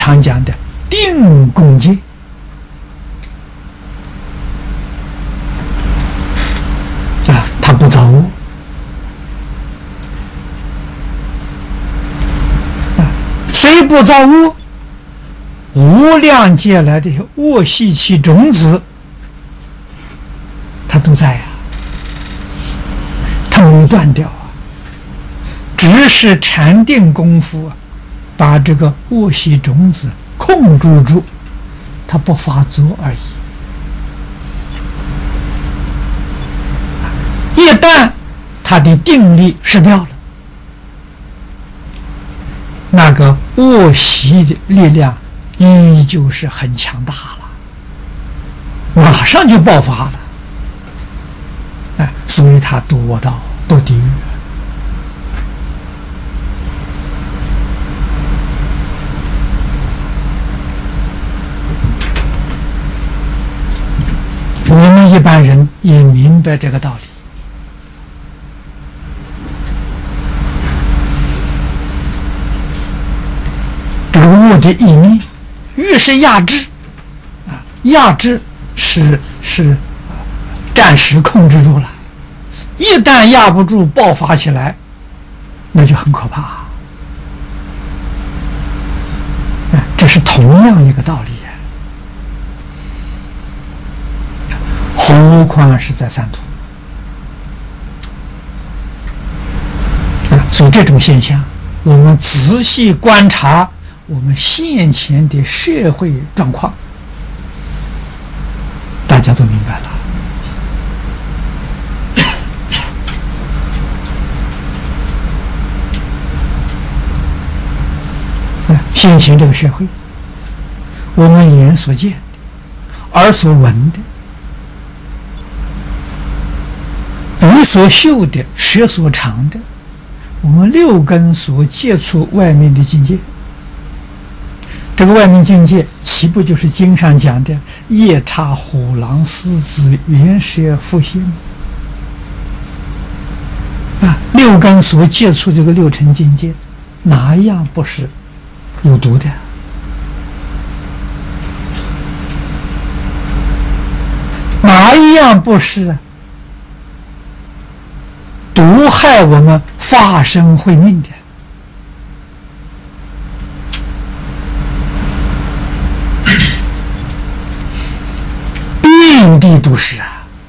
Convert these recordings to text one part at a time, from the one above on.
常讲的定共戒。他不造恶，虽不造恶，无量劫来的恶习气种子，它都在啊，它没有断掉啊，只是禅定功夫把这个恶习种子控制住，它不发作而已。一旦他的定力失掉了，那个恶习的力量依旧是很强大了，马上就爆发了。所以他堕地狱。我们一般人也明白这个道理。恶的意念越是压制压制是暂时控制住了，一旦压不住爆发起来，那就很可怕。这是同样一个道理，何况是在三途。所以这种现象，我们仔细观察我们现前的社会状况，大家都明白了。现前这个社会，我们眼所见的、耳所闻的、鼻所嗅的、舌所尝的，我们六根所接触外面的境界，这个外面境界岂不就是经上讲的夜叉、虎狼、狮子、猿蛇、蝮蝎六根所接触这个六尘境界，哪一样不是有毒的？哪一样不是毒害我们法身慧命的？遍地都是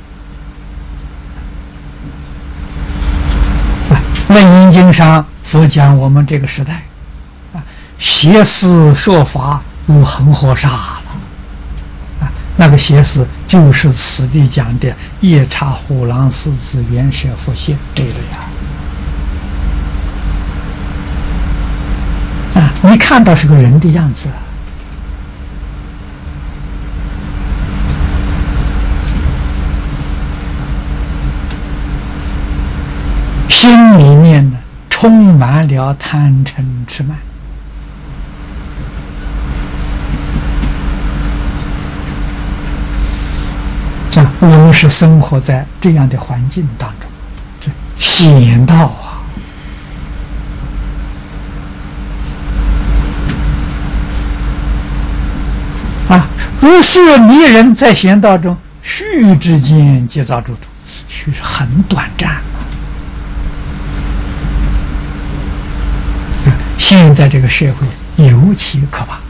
楞严经上佛讲我们这个时代邪思说法如恒河沙了那个邪思就是此地讲的夜叉、虎狼、狮子、猿蛇、蝮蝎这一类你看到是个人的样子心里面呢充满了贪嗔痴慢我们是生活在这样的环境当中，这险道如是迷人，在险道中，须之间皆遭诸毒。须是很短暂现在这个社会尤其可怕。